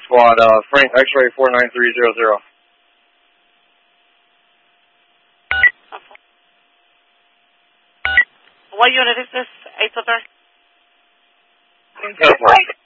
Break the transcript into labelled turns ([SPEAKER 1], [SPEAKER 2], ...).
[SPEAKER 1] squad, Frank X-ray 49300.
[SPEAKER 2] What unit is this, 803?
[SPEAKER 1] Frank.